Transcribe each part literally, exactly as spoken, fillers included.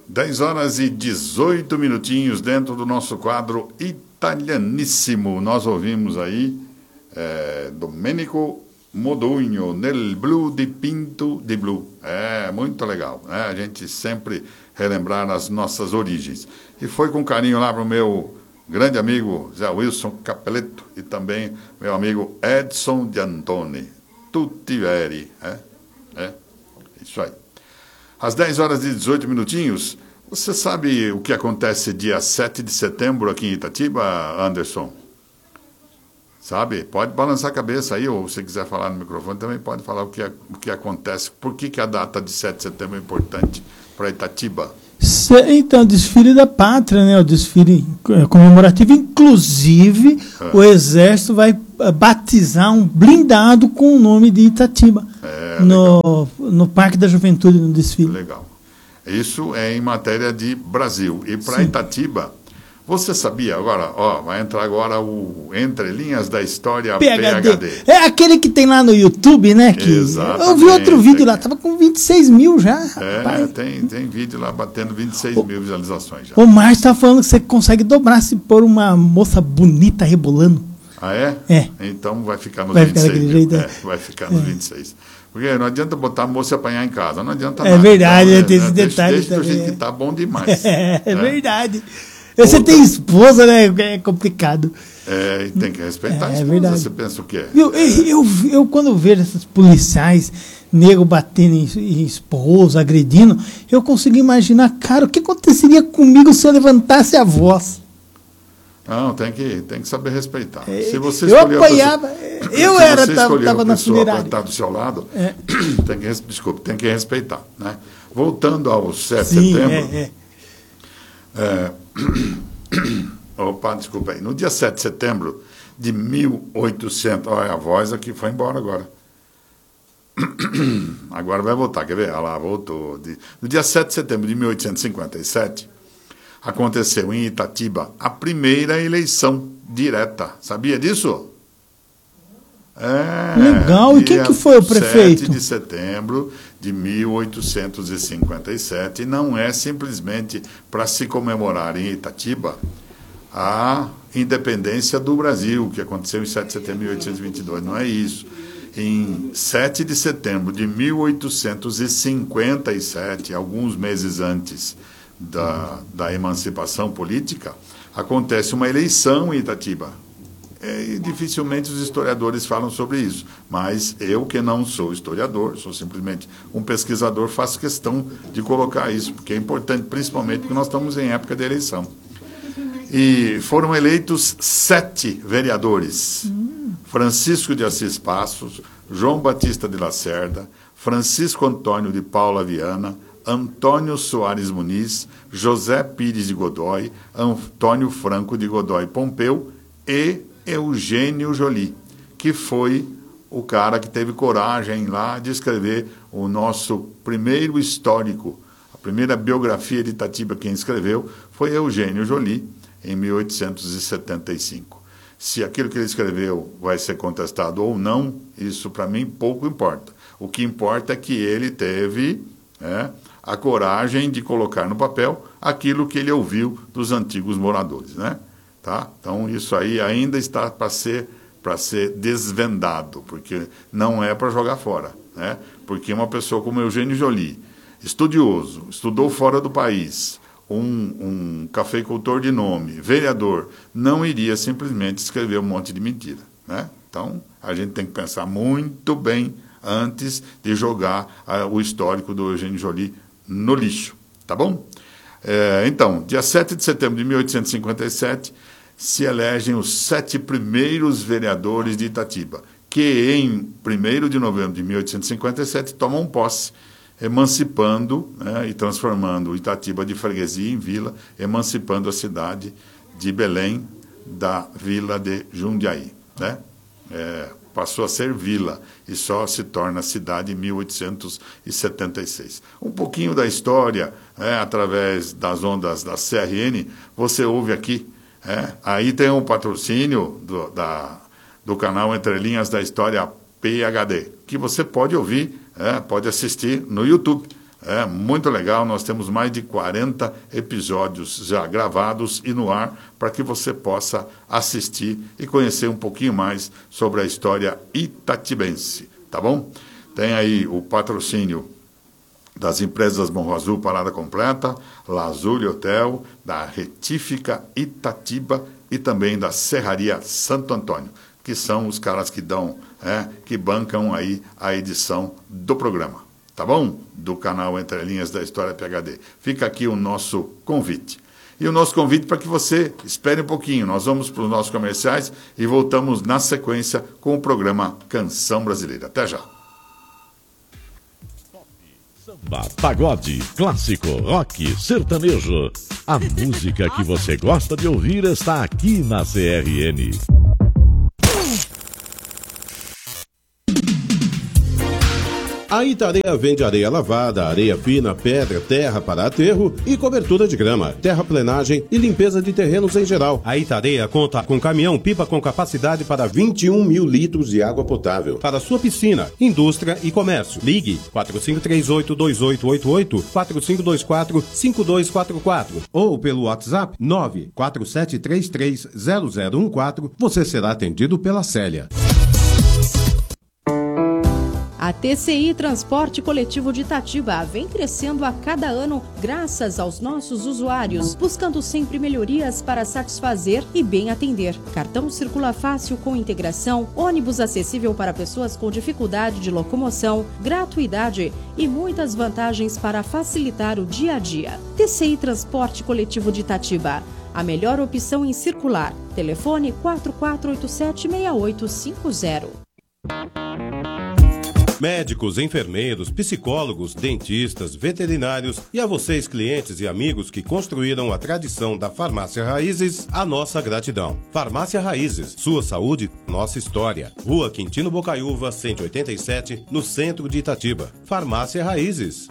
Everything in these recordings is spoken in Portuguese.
dez horas e dezoito minutinhos dentro do nosso quadro Italianíssimo. Nós ouvimos aí é, Domenico Modugno, Nel Blu di Pinto di Blu. É, muito legal, né? A gente sempre relembrar as nossas origens. E foi com carinho lá para o meu grande amigo Zé Wilson Capelletto e também meu amigo Edson de Antoni. Tutti veri, é? É, isso aí. Às dez horas e dezoito minutinhos, você sabe o que acontece dia sete de setembro aqui em Itatiba, Anderson? Sabe? Pode balançar a cabeça aí, ou se quiser falar no microfone, também pode falar o que, é, o que acontece. Por que, que a data de sete de setembro é importante para Itatiba? Então, desfile da pátria, né? O desfile comemorativo, inclusive é. O Exército vai batizar um blindado com o nome de Itatiba é, no, no Parque da Juventude, no desfile. Legal. Isso é em matéria de Brasil. E para Itatiba, você sabia agora, ó, vai entrar agora o Entre Linhas da História P H D. P H D. É aquele que tem lá no YouTube, né? Que exatamente. Eu vi outro vídeo lá, tava com vinte e seis mil já. É, tem, tem vídeo lá batendo vinte e seis mil visualizações já. O Márcio tá falando que você consegue dobrar se pôr uma moça bonita rebolando. Ah, é? É. Então vai ficar nos vai vinte e seis ficar mil. Jeito, é, vai ficar nos é. vinte e seis. Porque não adianta botar a moça e apanhar em casa, não adianta é nada. Verdade, então, tem né, esse deixa, detalhe deixa também. do jeito que tá bom demais. É, é né? verdade. Você Outra... tem esposa, né? É complicado. É, e tem que respeitar é, a esposa. É verdade. Você pensa o quê? Eu, eu, eu, eu quando eu vejo esses policiais, nego batendo em, em esposa, agredindo, eu consigo imaginar, cara, o que aconteceria comigo se eu levantasse a voz? Não, tem que, tem que saber respeitar. É, se você eu apanhava, pessoa, eu era, estava na funerária. Estar do seu lado, é. tem que, desculpa, tem que respeitar. Né? Voltando ao sete Sim, de setembro. É, é. É, opa, desculpa aí. No dia sete de setembro de mil e oitocentos... Olha, a voz aqui foi embora agora. Agora vai voltar, quer ver? Olha lá, voltou. No dia sete de setembro de mil oitocentos e cinquenta e sete, aconteceu em Itatiba a primeira eleição direta. Sabia disso? É, legal. E quem que foi o prefeito? sete de setembro de mil oitocentos e cinquenta e sete. Não é simplesmente para se comemorar em Itatiba a independência do Brasil, que aconteceu em sete de setembro de mil oitocentos e vinte e dois. Não é isso. Em sete de setembro de mil oitocentos e cinquenta e sete, alguns meses antes da, da emancipação política, acontece uma eleição em Itatiba. E dificilmente os historiadores falam sobre isso, mas eu, que não sou historiador, sou simplesmente um pesquisador, faço questão de colocar isso, porque é importante, principalmente porque nós estamos em época de eleição. E foram eleitos sete vereadores: hum. Francisco de Assis Passos, João Batista de Lacerda, Francisco Antônio de Paula Viana, Antônio Soares Muniz, José Pires de Godoy, Antônio Franco de Godoy Pompeu e Eugênio Joly, que foi o cara que teve coragem lá de escrever o nosso primeiro histórico, a primeira biografia de Itatiba. Quem escreveu foi Eugênio Joly, em mil oitocentos e setenta e cinco. Se aquilo que ele escreveu vai ser contestado ou não, isso para mim pouco importa. O que importa é que ele teve é, a coragem de colocar no papel aquilo que ele ouviu dos antigos moradores, né? Tá? Então, isso aí ainda está para ser, para ser desvendado, porque não é para jogar fora. Né? Porque uma pessoa como Eugênio Joly, estudioso, estudou fora do país, um, um cafeicultor de nome, vereador, não iria simplesmente escrever um monte de mentira. Né? Então, a gente tem que pensar muito bem antes de jogar uh, o histórico do Eugênio Joly no lixo. Tá bom? É, então, dia sete de setembro de mil oitocentos e cinquenta e sete, se elegem os sete primeiros vereadores de Itatiba, que em primeiro de novembro de mil oitocentos e cinquenta e sete tomam posse, emancipando, né, e transformando Itatiba de freguesia em vila, emancipando a cidade de Belém da vila de Jundiaí. Né? É, passou a ser vila e só se torna cidade em mil oitocentos e setenta e seis. Um pouquinho da história, é, através das ondas da C R N, você ouve aqui. É, aí tem um patrocínio do, da, do canal Entre Linhas da História P H D, que você pode ouvir, é, pode assistir no YouTube. É muito legal, nós temos mais de quarenta episódios já gravados e no ar para que você possa assistir e conhecer um pouquinho mais sobre a história itatibense, tá bom? Tem aí o patrocínio das empresas Morro Azul Parada Completa, Lazuli Hotel, da Retífica Itatiba e também da Serraria Santo Antônio, que são os caras que dão, é, que bancam aí a edição do programa, tá bom? Do canal Entre Linhas da História P H D. Fica aqui o nosso convite. E o nosso convite para que você espere um pouquinho. Nós vamos para os nossos comerciais e voltamos na sequência com o programa Canção Brasileira. Até já. Samba, pagode, clássico, rock, sertanejo. A música que você gosta de ouvir está aqui na C R N. A Itareia vende areia lavada, areia fina, pedra, terra para aterro e cobertura de grama, terraplenagem e limpeza de terrenos em geral. A Itareia conta com caminhão-pipa com capacidade para vinte e um mil litros de água potável. Para sua piscina, indústria e comércio. Ligue quatro cinco três oito, dois oito oito oito, quatro cinco dois quatro, cinco dois quatro quatro ou pelo WhatsApp nove quatro sete três três zero zero um quatro. Você será atendido pela Célia. A T C I Transporte Coletivo de Itatiba vem crescendo a cada ano graças aos nossos usuários, buscando sempre melhorias para satisfazer e bem atender. Cartão circula fácil com integração, ônibus acessível para pessoas com dificuldade de locomoção, gratuidade e muitas vantagens para facilitar o dia a dia. T C I Transporte Coletivo de Itatiba, a melhor opção em circular. Telefone quatro quatro oito sete, seis oito cinco zero. Médicos, enfermeiros, psicólogos, dentistas, veterinários e a vocês, clientes e amigos que construíram a tradição da Farmácia Raízes, a nossa gratidão. Farmácia Raízes, sua saúde, nossa história. Rua Quintino Bocaiúva, cento e oitenta e sete, no centro de Itatiba. Farmácia Raízes.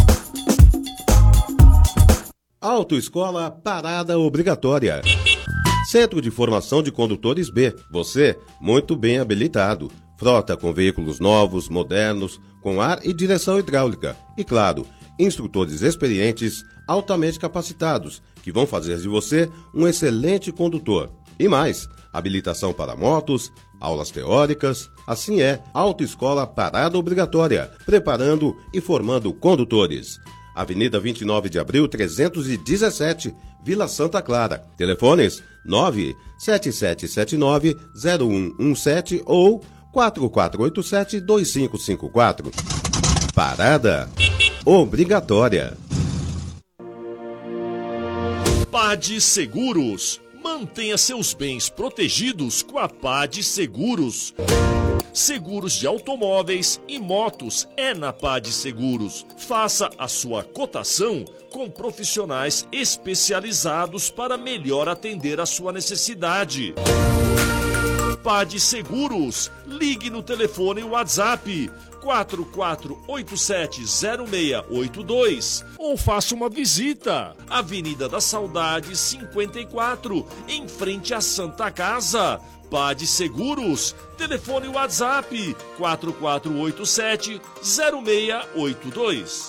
Autoescola Parada Obrigatória. Centro de Formação de Condutores B. Você, muito bem habilitado. Frota com veículos novos, modernos, com ar e direção hidráulica. E claro, instrutores experientes, altamente capacitados, que vão fazer de você um excelente condutor. E mais, habilitação para motos, aulas teóricas, assim é, Autoescola Parada Obrigatória, preparando e formando condutores. Avenida vinte e nove de abril, trezentos e dezessete, Vila Santa Clara. Telefones nove sete sete sete nove zero um um sete ou quatro quatro oito sete, dois cinco cinco quatro. Parada obrigatória. P A D Seguros. Mantenha seus bens protegidos com a P A D Seguros. Seguros de automóveis e motos é na P A D Seguros. Faça a sua cotação com profissionais especializados para melhor atender a sua necessidade. P A D Seguros. Ligue no telefone WhatsApp quatro quatro oito sete zero seis oito dois ou faça uma visita. Avenida da Saudade cinquenta e quatro, em frente à Santa Casa. P A D Seguros. Telefone WhatsApp quatro quatro oito sete zero seis oito dois.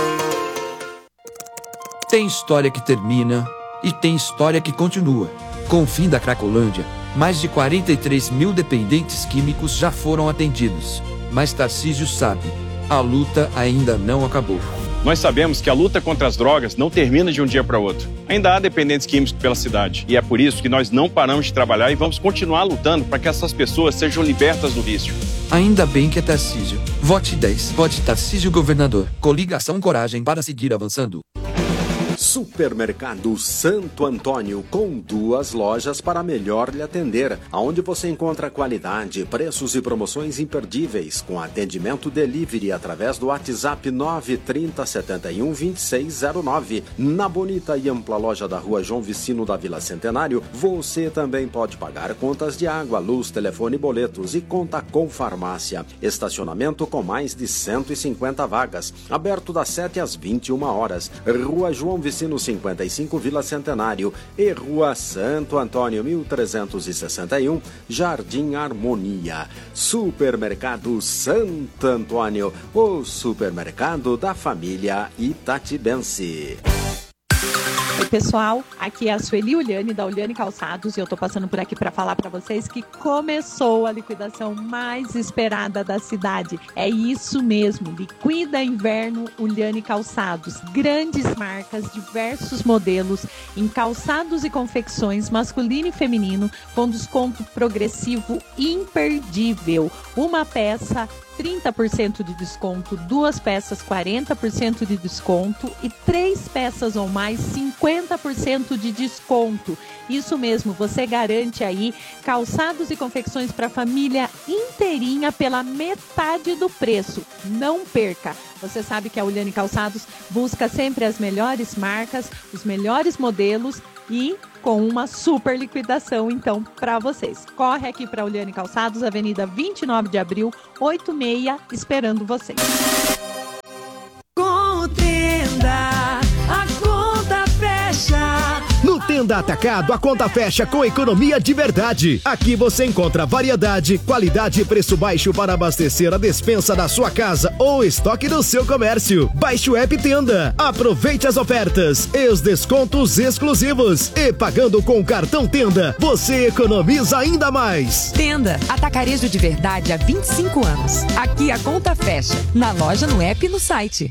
Tem história que termina e tem história que continua. Com o fim da Cracolândia, mais de quarenta e três mil dependentes químicos já foram atendidos. Mas Tarcísio sabe, a luta ainda não acabou. Nós sabemos que a luta contra as drogas não termina de um dia para outro. Ainda há dependentes químicos pela cidade. E é por isso que nós não paramos de trabalhar e vamos continuar lutando para que essas pessoas sejam libertas do vício. Ainda bem que é Tarcísio. Vote dez. Vote Tarcísio Governador. Coligação Coragem para seguir avançando. Supermercado Santo Antônio, com duas lojas para melhor lhe atender, onde você encontra qualidade, preços e promoções imperdíveis, com atendimento delivery através do WhatsApp nove trinta, setenta e um, vinte e seis zero nove. Na bonita e ampla loja da Rua João Vicino da Vila Centenário, você também pode pagar contas de água, luz, telefone e boletos e conta com farmácia. Estacionamento com mais de cento e cinquenta vagas, aberto das sete às vinte e uma horas. Rua João Vicino Médici, no cinquenta e cinco Vila Centenário, e Rua Santo Antônio, mil trezentos e sessenta e um, Jardim Harmonia. Supermercado Santo Antônio, o supermercado da família itatibense. Oi, pessoal, aqui é a Sueli Uliane, da Uliane Calçados, e eu tô passando por aqui para falar para vocês que começou a liquidação mais esperada da cidade. É isso mesmo, Liquida Inverno Uliane Calçados. Grandes marcas, diversos modelos em calçados e confecções masculino e feminino, com desconto progressivo imperdível. Uma peça trinta por cento de desconto, duas peças quarenta por cento de desconto e três peças ou mais cinquenta por cento de desconto. Isso mesmo, você garante aí calçados e confecções para a família inteirinha pela metade do preço. Não perca! Você sabe que a Uliane Calçados busca sempre as melhores marcas, os melhores modelos e com uma super liquidação, então, para vocês. Corre aqui para a Uliane Calçados, Avenida vinte e nove de abril, oitenta e seis, esperando vocês. Com o Tenda, a conta fecha. No Tenda Atacado, a conta fecha com economia de verdade. Aqui você encontra variedade, qualidade e preço baixo para abastecer a despensa da sua casa ou estoque do seu comércio. Baixe o app Tenda, aproveite as ofertas e os descontos exclusivos. E pagando com o cartão Tenda, você economiza ainda mais. Tenda, atacarejo de verdade há vinte e cinco anos. Aqui a conta fecha, na loja, no app e no site.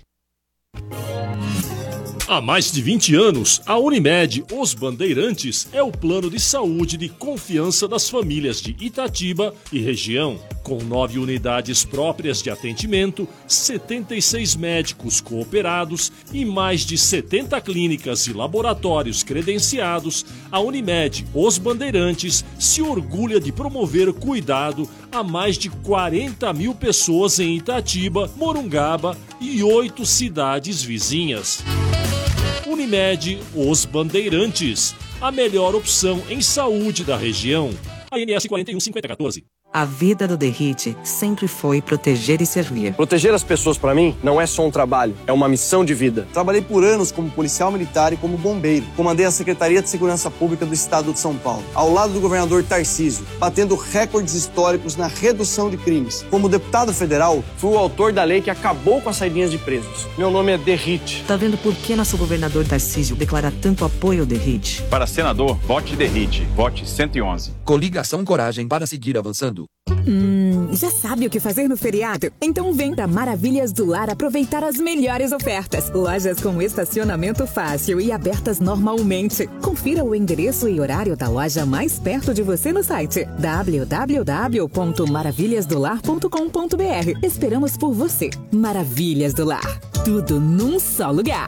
Há mais de vinte anos, a Unimed Os Bandeirantes é o plano de saúde de confiança das famílias de Itatiba e região. Com nove unidades próprias de atendimento, setenta e seis médicos cooperados e mais de setenta clínicas e laboratórios credenciados, a Unimed Os Bandeirantes se orgulha de promover cuidado a mais de quarenta mil pessoas em Itatiba, Morungaba e oito cidades vizinhas. Unimed Os Bandeirantes, a melhor opção em saúde da região. A N S quarenta e um cinquenta quatorze. A vida do Derrite sempre foi proteger e servir. Proteger as pessoas, para mim, não é só um trabalho, é uma missão de vida. Trabalhei por anos como policial militar e como bombeiro. Comandei a Secretaria de Segurança Pública do Estado de São Paulo, ao lado do governador Tarcísio, batendo recordes históricos na redução de crimes. Como deputado federal, fui o autor da lei que acabou com as saidinhas de presos. Meu nome é Derrite. Tá vendo por que nosso governador Tarcísio declara tanto apoio ao Derrite? Para senador, vote Derrite. Vote cento e onze. Coligação Coragem para seguir avançando. Hum, já sabe o que fazer no feriado? Então vem pra Maravilhas do Lar aproveitar as melhores ofertas. Lojas com estacionamento fácil e abertas normalmente. Confira o endereço e horário da loja mais perto de você no site w w w ponto maravilhas do lar ponto com ponto b r. Esperamos por você. Maravilhas do Lar. Tudo num só lugar.